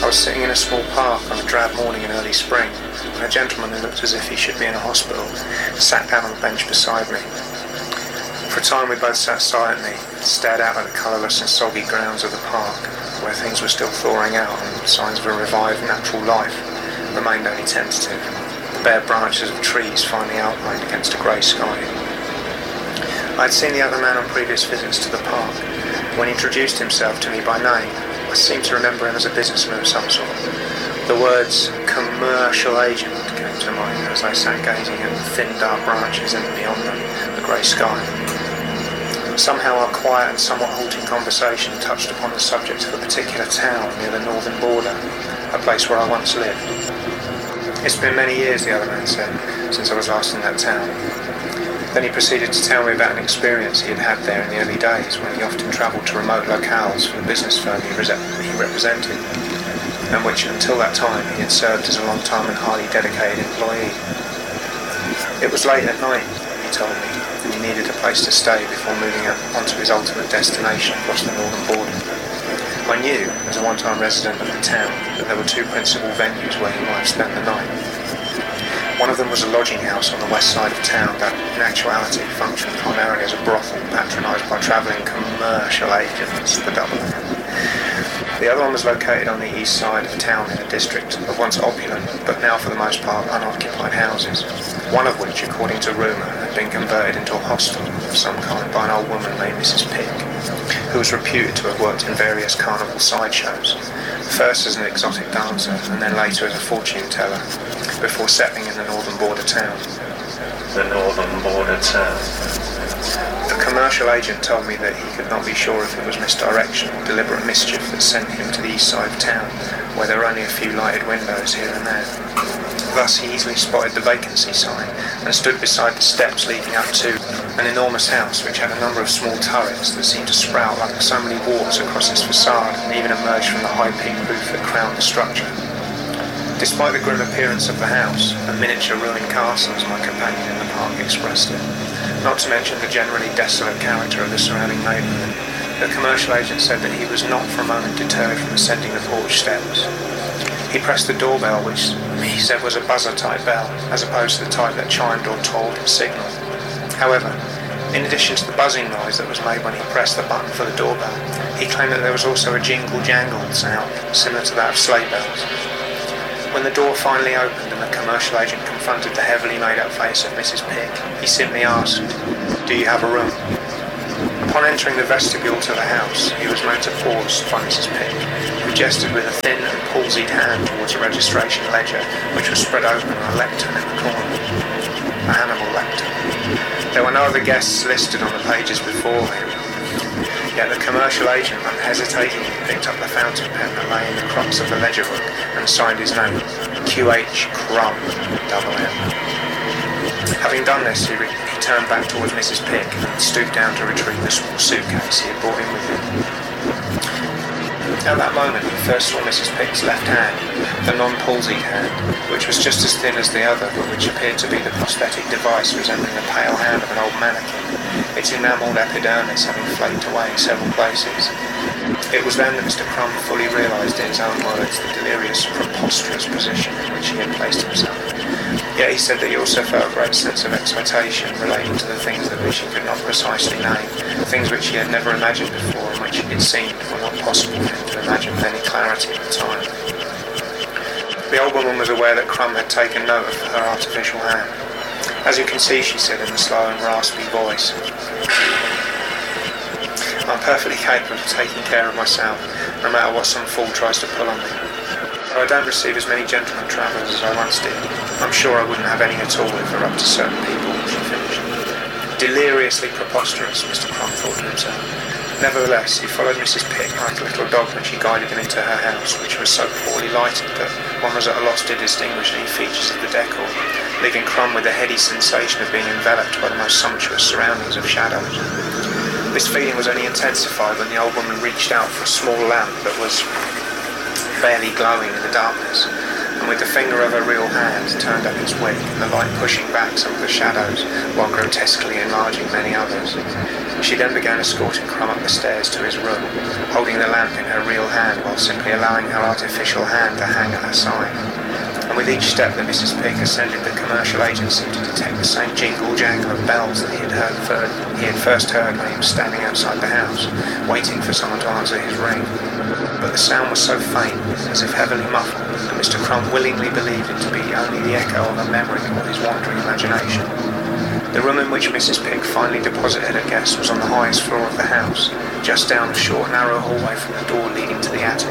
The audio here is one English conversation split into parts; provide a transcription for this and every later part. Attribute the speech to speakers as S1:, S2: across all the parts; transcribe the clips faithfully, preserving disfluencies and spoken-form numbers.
S1: was sitting in a small park on a drab morning in early spring, when a gentleman who looked as if he should be in a hospital sat down on the bench beside me. For a time we both sat silently, stared out at the colourless and soggy grounds of the park, where things were still thawing out and signs of a revived natural life remained only tentative, the bare branches of trees finely outlined against a grey sky. I had seen the other man on previous visits to the park. When he introduced himself to me by name, I seemed to remember him as a businessman of some sort. The words commercial agent came to mind as I sat gazing at the thin dark branches and beyond them the grey sky. Somehow our quiet and somewhat halting conversation touched upon the subject of a particular town near the northern border, a place where I once lived. It's been many years, the other man said, since I was last in that town. Then he proceeded to tell me about an experience he had had there in the early days when he often travelled to remote locales for the business firm he, re- he represented, and which until that time he had served as a long-time and highly dedicated employee. It was late at night, he told me, and he needed a place to stay before moving up onto his ultimate destination across the northern border. I knew, as a one-time resident of the town, that there were two principal venues where he might spend the night. One of them was a lodging house on the west side of town that, in actuality, functioned primarily as a brothel patronised by travelling commercial agents, the double M. The other one was located on the east side of town in a district of once opulent, but now for the most part unoccupied houses, one of which, according to rumour, had been converted into a hostel of some kind by an old woman named Missus Pick, who was reputed to have worked in various carnival sideshows, first as an exotic dancer and then later as a fortune teller, before settling in the northern border town. The northern border town. The commercial agent told me that he could not be sure if it was misdirection or deliberate mischief that sent him to the east side of town, where there were only a few lighted windows here and there. Thus he easily spotted the vacancy sign and stood beside the steps leading up to an enormous house which had a number of small turrets that seemed to sprout like so many warts across its facade and even emerged from the high-peaked roof that crowned the structure. Despite the grim appearance of the house, a miniature ruined castle, as my companion in the park expressed it, not to mention the generally desolate character of the surrounding neighbourhood, the commercial agent said that he was not for a moment deterred from ascending the porch steps. He pressed the doorbell, which he said was a buzzer-type bell, as opposed to the type that chimed or tolled his signal. However, in addition to the buzzing noise that was made when he pressed the button for the doorbell, he claimed that there was also a jingle-jangle sound, similar to that of sleigh bells. When the door finally opened and the commercial agent confronted the heavily made-up face of Missus Pick, he simply asked, "Do you have a room?" Upon entering the vestibule to the house, he was made to pause by Missus Pick, who gestured with a thin and palsied hand towards a registration ledger which was spread open on a lectern in the corner. A Hannibal lectern. There were no other guests listed on the pages before him. Yet the commercial agent unhesitatingly picked up the fountain pen that lay in the crops of the ledger book and signed his name, Q H Crum, double M. Having done this, he, re- he turned back towards Missus Pick and stooped down to retrieve the small suitcase he had brought in with him. At that moment, he first saw Missus Pick's left hand, the non-palsied hand, which was just as thin as the other, but which appeared to be the prosthetic device resembling the pale hand of an old mannequin, its enamelled epidermis having flaked away in several places. It was then that Mister Crum fully realised in his own words the delirious, preposterous position in which he had placed himself. Yet he said that he also felt a great sense of excitation relating to the things that which he could not precisely name, things which he had never imagined before and which it seemed were not possible for him to imagine with any clarity at the time. The old woman was aware that Crum had taken note of her artificial hand. "As you can see," she said in a slow and raspy voice, "I'm perfectly capable of taking care of myself, no matter what some fool tries to pull on me. Though I don't receive as many gentlemen travellers as I once did, I'm sure I wouldn't have any at all if they're up to certain people," she finished. Deliriously preposterous, Mister Crum thought to himself. Nevertheless, he followed Missus Pick like a little dog when she guided him into her house, which was so poorly lighted that one was at a loss to distinguish any features of the decor, leaving Crum with a heady sensation of being enveloped by the most sumptuous surroundings of shadows. This feeling was only intensified when the old woman reached out for a small lamp that was barely glowing in the darkness, and and with the finger of her real hand turned up its wick and the light pushing back some of the shadows while grotesquely enlarging many others. She then began escorting Crumb up the stairs to his room, holding the lamp in her real hand while simply allowing her artificial hand to hang at her side. And with each step that Missus Pigg ascended, the commercial agent seemed to detect the same jingle-jangle of bells that he had heard first, he had first heard when he was standing outside the house, waiting for someone to answer his ring. But the sound was so faint, as if heavily muffled, that Mister Crumb willingly believed it to be only the echo of a memory or his wandering imagination. The room in which Missus Pigg finally deposited her guest was on the highest floor of the house, just down a short, narrow hallway from the door leading to the attic.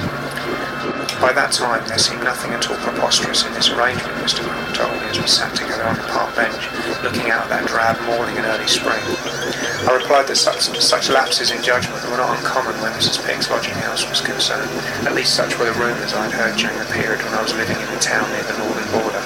S1: By that time, there seemed nothing at all preposterous in this arrangement, Mister Crumb told me as we sat together on the park bench, looking out at that drab morning in early spring. I replied that such, such lapses in judgment were not uncommon where Missus Pigg's lodging house was concerned. At least such were the rumours I had heard during the period when I was living in the town near the northern border.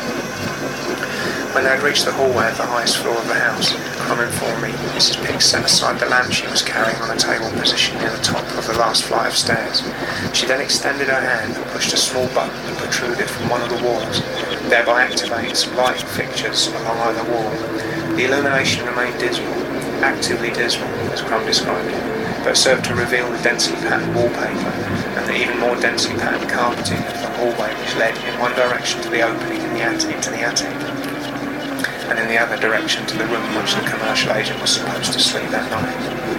S1: When they had reached the hallway of the highest floor of the house, Crumb informed me Missus Pigg set aside the lamp she was carrying on a table positioned near the top of the last flight of stairs. She then extended her hand and pushed a small button that protruded from one of the walls, thereby activating some light fixtures along either wall. The illumination remained dismal, actively dismal, as Crumb described it, but served to reveal the densely patterned wallpaper and the even more densely patterned carpeting of the hallway which led in one direction to the opening in the attic, into the attic, and in the other direction to the room in which the commercial agent was supposed to sleep that night.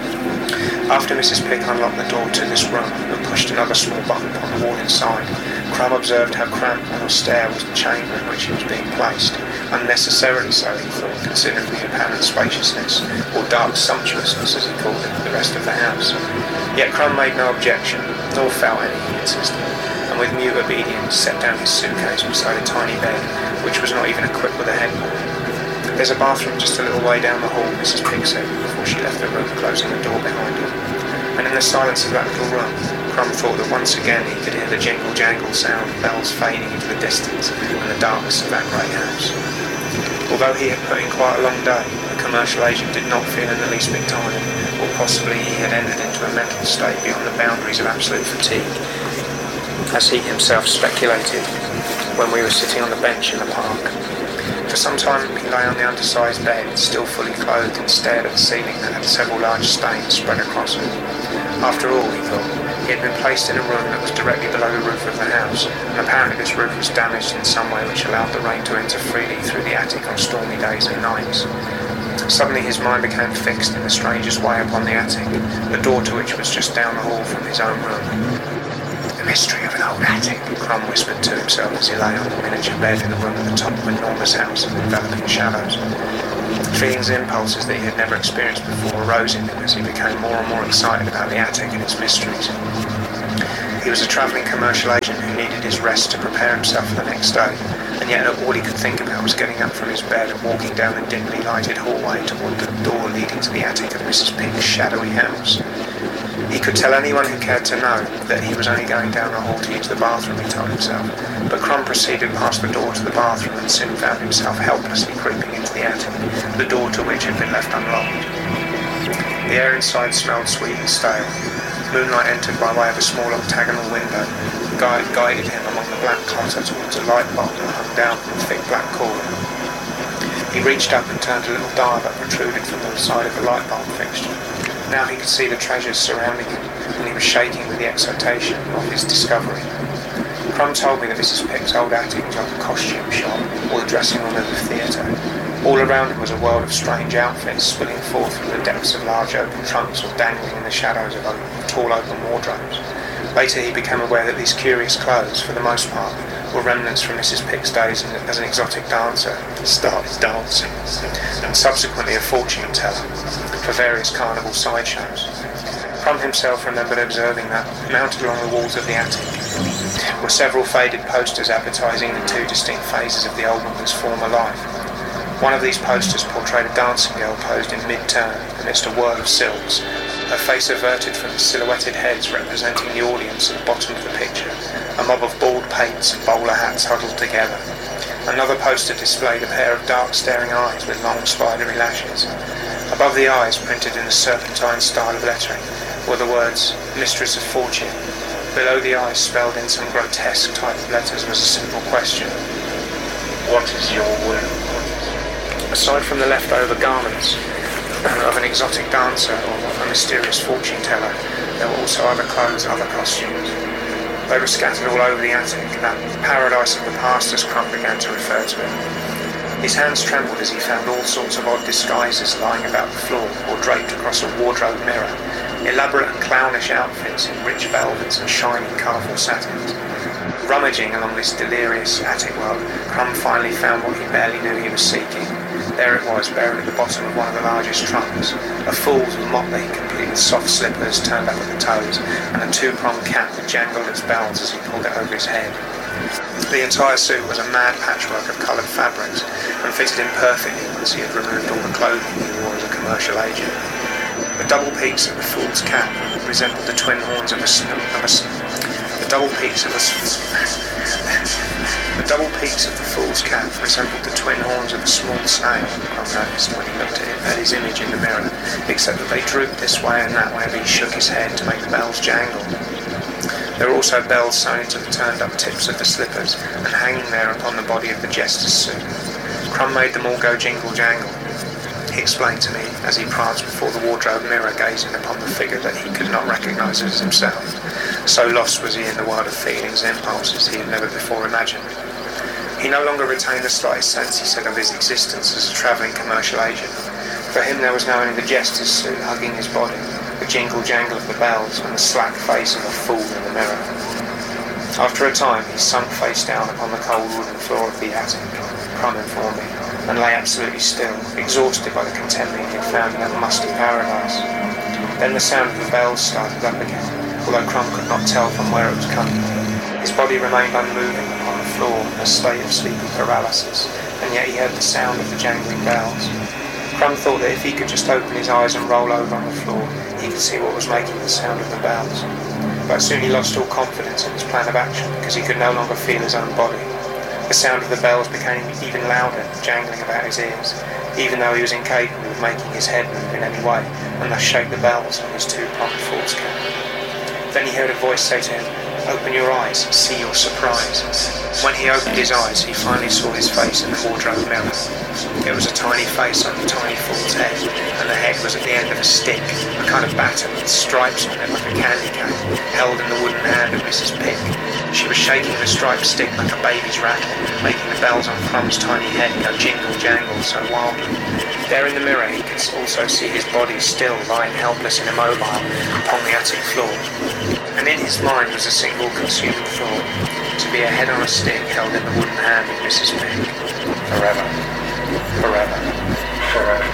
S1: After Missus Pigg unlocked the door to this room and pushed another small button upon the wall inside, Crumb observed how cramped and austere was the chamber in which he was being placed, unnecessarily so, he thought, considering the apparent spaciousness, or dark sumptuousness as he called it, of the rest of the house. Yet Crumb made no objection, nor felt any, he insisted, and with mute obedience set down his suitcase beside a tiny bed, which was not even equipped with a headboard. "There's a bathroom just a little way down the hall," Missus Pigg said before she left the room, closing the door behind her. And in the silence of that little room, Crumb thought that once again he could hear the jingle-jangle sound of bells fading into the distance and the darkness of that great house. Although he had put in quite a long day, the commercial agent did not feel in the least bit tired, or possibly he had entered into a mental state beyond the boundaries of absolute fatigue, as he himself speculated when we were sitting on the bench in the park. For some time he lay on the undersized bed, still fully clothed, and stared at the ceiling that had several large stains spread across it. After all, he thought, he had been placed in a room that was directly below the roof of the house, and apparently this roof was damaged in some way which allowed the rain to enter freely through the attic on stormy days and nights. Suddenly his mind became fixed in the strangest way upon the attic, the door to which was just down the hall from his own room. "The mystery of an old attic," Crumb whispered to himself as he lay on the miniature bed in the room at the top of an enormous house of enveloping shadows. Feelings and impulses that he had never experienced before arose in him as he became more and more excited about the attic and its mysteries. He was a travelling commercial agent who needed his rest to prepare himself for the next day, and yet all he could think about was getting up from his bed and walking down the dimly lighted hallway toward the door leading to the attic of Missus Pigg's shadowy house. He could tell anyone who cared to know that he was only going down the hall to use the bathroom, he told himself, but Crumb proceeded past the door to the bathroom and soon found himself helplessly creeping into the attic, the door to which had been left unlocked. The air inside smelled sweet and stale. Moonlight entered by way of a small octagonal window, guide, guided him among the black clutter towards a light bulb that hung down from a thick black cord. He reached up and turned a little dial that protruded from the side of the light bulb fixture. Now he could see the treasures surrounding him, and he was shaking with the excitation of his discovery. Crumb told me that Missus Pigg's old attic was like a costume shop, or the dressing room of a theatre. All around him was a world of strange outfits spilling forth from the depths of large open trunks or dangling in the shadows of, open, of tall open wardrobes. Later he became aware that these curious clothes, for the most part, were remnants from Missus Pigg's days as an exotic dancer, started dancing, and subsequently a fortune teller for various carnival sideshows. Crumb himself remembered observing that, mounted along the walls of the attic, were several faded posters advertising the two distinct phases of the old woman's former life. One of these posters portrayed a dancing girl posed in mid-turn amidst a whirl of silks, her face averted from the silhouetted heads representing the audience at the bottom of the picture, a mob of bald pates and bowler hats huddled together. Another poster displayed a pair of dark staring eyes with long spidery lashes. Above the eyes, printed in a serpentine style of lettering, were the words, "Mistress of Fortune," Below the eyes, spelled in some grotesque type of letters, was a simple question. What is your will? Aside from the leftover garments of an exotic dancer or a mysterious fortune teller, there were also other clothes, other costumes. They were scattered all over the attic, that paradise of the past as Crumb began to refer to it. His hands trembled as he found all sorts of odd disguises lying about the floor or draped across a wardrobe mirror, elaborate and clownish outfits in rich velvets and shining, colourful satins. Rummaging along this delirious attic world, Crumb finally found what he barely knew he was seeking. There it was, buried at the bottom of one of the largest trunks, a fool's motley, complete with soft slippers turned up at the toes, and a two-pronged cap that jangled its bells as he pulled it over his head. The entire suit was a mad patchwork of coloured fabrics, and fitted him perfectly once he had removed all the clothing he wore as a commercial agent. The double peaks of the fool's cap resembled the twin horns of a snow. Of a, the double peaks of a The double peaks of the fool's cap resembled the twin horns of a small snail, Crumb noticed when he looked at, him, at his image in the mirror, except that they drooped this way and that way as he shook his head to make the bells jangle. There were also bells sewn into the turned-up tips of the slippers and hanging there upon the body of the jester's suit. Crumb made them all go jingle-jangle. He explained to me as he pranced before the wardrobe mirror, gazing upon the figure that he could not recognise as himself. So lost was he in the world of feelings and impulses he had never before imagined. He no longer retained the slightest sense, he said, of his existence as a travelling commercial agent. For him there was now only the jester's suit hugging his body, the jingle-jangle of the bells, and the slack face of a fool in the mirror. After a time he sunk face down upon the cold wooden floor of the attic, Crumb informed me, and lay absolutely still, exhausted by the contentment he had found in that musty paradise. Then the sound of the bells started up again, although Crumb could not tell from where it was coming. His body remained unmoving upon the floor in a state of sleepy paralysis, and yet he heard the sound of the jangling bells. Crumb thought that if he could just open his eyes and roll over on the floor, he could see what was making the sound of the bells. But soon he lost all confidence in his plan of action, because he could no longer feel his own body. The sound of the bells became even louder, jangling about his ears, even though he was incapable of making his head move in any way, and thus shake the bells on his two-pronged fool's cap. Then he heard a voice say to him, "Open your eyes, see your surprise." When he opened his eyes, he finally saw his face in the wardrobe mirror. It was a tiny face on the tiny fool's head, and the head was at the end of a stick, a kind of baton with stripes on it like a candy cane, held in the wooden hand of Missus Pick. She was shaking the striped stick like a baby's rattle, making the bells on Crumb's tiny head go jingle-jangle so wildly. There in the mirror he could also see his body still lying helpless and immobile upon the attic floor. And in his mind was a single consuming thought, to be a head on a stick held in the wooden hand of Missus Pick. Forever. Forever. Forever.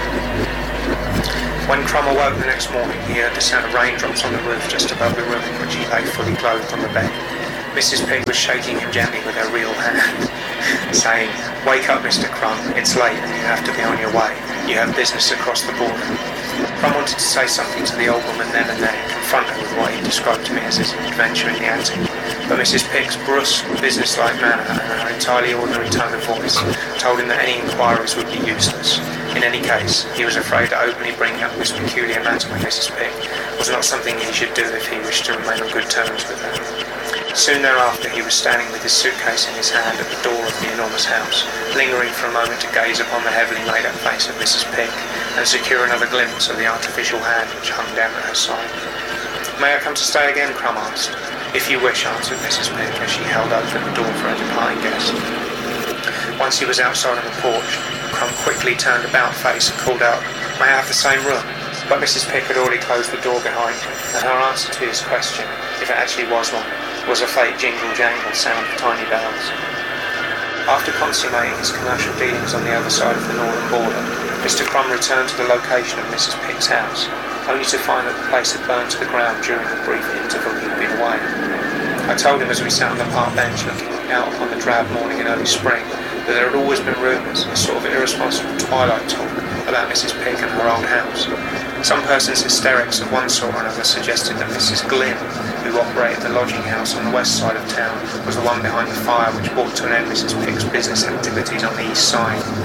S1: When Crumb awoke the next morning, he heard the sound of raindrops on the roof just above the room in which he lay fully clothed on the bed. Missus Pick was shaking him gently with her real hand, saying, "Wake up, Mister Crumb, it's late and you have to be on your way. You have business across the border." Crumb wanted to say something to the old woman then and there, confront her with what he described to me as his adventure in the attic. But Missus Pick's brusque, business-like manner and her entirely ordinary tone of voice told him that any inquiries would be useless. In any case, he was afraid that openly bringing up this peculiar matter with Missus Pick was not something he should do if he wished to remain on good terms with her. Soon thereafter he was standing with his suitcase in his hand at the door of the enormous house, lingering for a moment to gaze upon the heavily made-up face of Missus Pick and secure another glimpse of the artificial hand which hung down at her side. "May I come to stay again?" Crumb asked. "If you wish," answered Missus Pick as she held open the door for her departing guest. Once he was outside on the porch, Crumb quickly turned about-face and called out, "May I have the same room?" But Missus Pick had already closed the door behind him, and her answer to his question, if it actually was one, was a faint jingle-jangle sound of tiny bells. After consummating his commercial dealings on the other side of the northern border, Mister Crumb returned to the location of Missus Pick's house, only to find that the place had burned to the ground during the brief interval he had been away. I told him as we sat on the park bench looking out upon the drab morning in early spring that there had always been rumours, a sort of irresponsible twilight talk, about Missus Pick and her old house. Some persons' hysterics of one sort or another suggested that Missus Glynn, who operated the lodging house on the west side of town, was the one behind the fire which brought to an end Missus Pick's business activities on the east side. The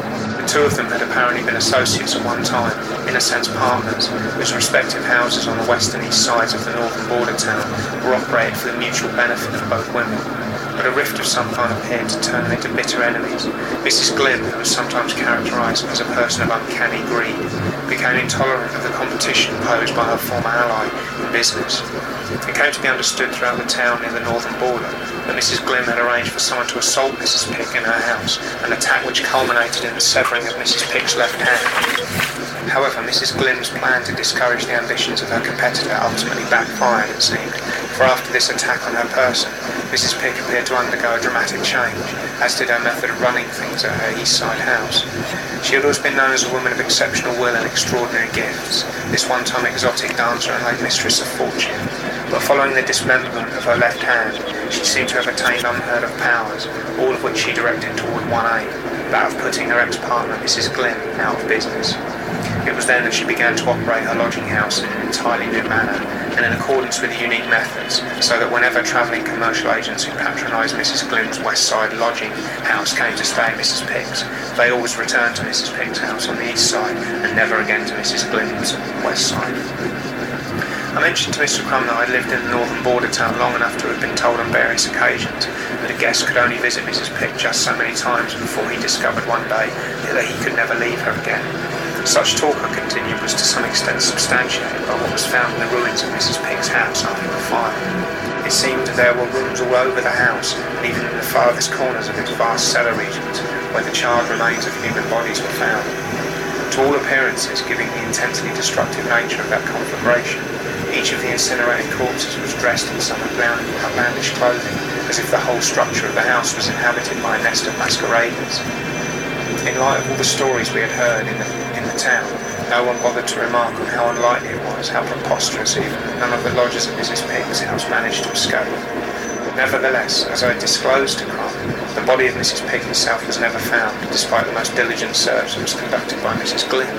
S1: Two of them had apparently been associates at one time, in a sense partners, whose respective houses on the west and east sides of the northern border town were operated for the mutual benefit of both women. But a rift of some kind appeared to turn them into bitter enemies. Missus Glynn, who was sometimes characterised as a person of uncanny greed, became intolerant of the competition posed by her former ally in business. It came to be understood throughout the town near the northern border that Missus Glynn had arranged for someone to assault Missus Pick in her house, an attack which culminated in the severing of Missus Pick's left hand. However, Missus Glynn's plan to discourage the ambitions of her competitor ultimately backfired, it seemed, for after this attack on her person, Missus Pick appeared to undergo a dramatic change, as did her method of running things at her East Side house. She had always been known as a woman of exceptional will and extraordinary gifts, this one-time exotic dancer and late mistress of fortune. But following the dismemberment of her left hand, she seemed to have attained unheard of powers, all of which she directed toward one aim, that of putting her ex-partner, Missus Glynn, out of business. It was then that she began to operate her lodging house in an entirely new manner, and in accordance with unique methods, so that whenever travelling commercial agents who patronised Missus Glynn's West Side lodging house came to stay at Missus Pick's, they always returned to Missus Pick's house on the East Side, and never again to Missus Glynn's West Side. I mentioned to Mister Crumb that I lived in the northern border town long enough to have been told on various occasions that a guest could only visit Missus Pick just so many times before he discovered one day that he could never leave her again. Such talk, I continued, was to some extent substantiated by what was found in the ruins of Missus Pick's house after the fire. It seemed that there were rooms all over the house, and even in the farthest corners of its vast cellar regions, where the charred remains of human bodies were found. To all appearances, giving the intensely destructive nature of that conflagration, each of the incinerated corpses was dressed in some outlandish clothing, as if the whole structure of the house was inhabited by a nest of masqueraders. In light of all the stories we had heard in the, in the town, no one bothered to remark on how unlikely it was, how preposterous even, that none of the lodgers at Missus Pick's house managed to escape. Nevertheless, as I had disclosed to Crumb, the body of Missus Pick herself was never found, despite the most diligent search that was conducted by Missus Glynn.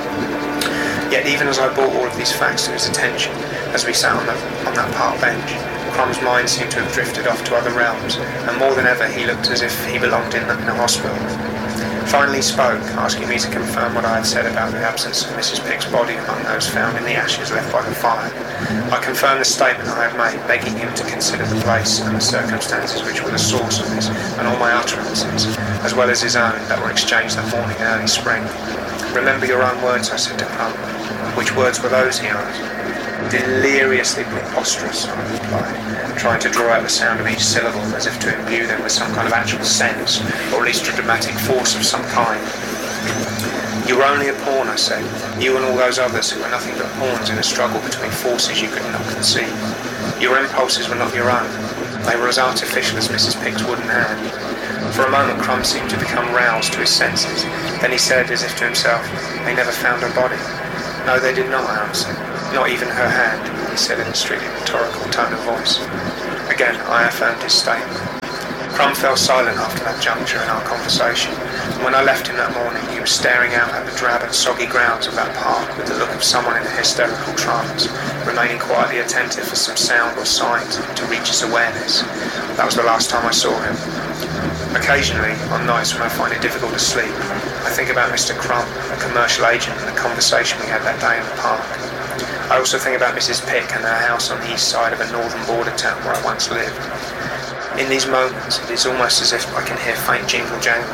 S1: Yet even as I brought all of these facts to his attention, as we sat on, the, on that park bench, Crumb's mind seemed to have drifted off to other realms, and more than ever he looked as if he belonged in, in a hospital. Finally he spoke, asking me to confirm what I had said about the absence of Missus Pick's body among those found in the ashes left by the fire. I confirmed the statement I had made, begging him to consider the place and the circumstances which were the source of this, and all my utterances, as well as his own, that were exchanged that morning in early spring. Remember your own words, I said to Crumb. Which words were those, he asked. Deliriously preposterous, I replied, trying to draw out the sound of each syllable as if to imbue them with some kind of actual sense, or at least a dramatic force of some kind. You were only a pawn, I said, you and all those others who were nothing but pawns in a struggle between forces you could not conceive. Your impulses were not your own. They were as artificial as Missus Pick's wooden hand. For a moment Crumb seemed to become roused to his senses. Then he said, as if to himself, they never found her body. No, they did not, I answered. Not even her hand, he said in a strictly rhetorical tone of voice. Again, I affirmed his statement. Crumb fell silent after that juncture in our conversation, and when I left him that morning he was staring out at the drab and soggy grounds of that park with the look of someone in a hysterical trance, remaining quietly attentive for some sound or sign to reach his awareness. That was the last time I saw him. Occasionally, on nights when I find it difficult to sleep, I think about Mister Crumb, a commercial agent, and the conversation we had that day in the park. I also think about Missus Pick and her house on the east side of a northern border town where I once lived. In these moments, it is almost as if I can hear faint jingle-jangle.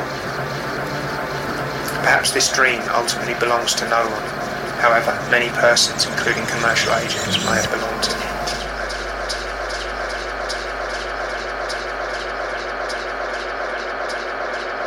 S1: Perhaps this dream ultimately belongs to no one. However, many persons, including commercial agents, may have belonged to me.